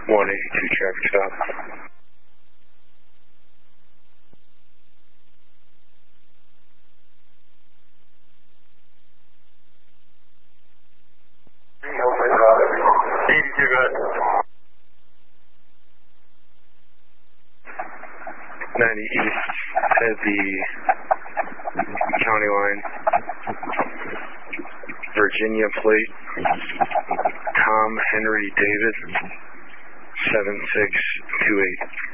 182 traffic stop. East at the county line, Virginia plate, Tom Henry David, 7628.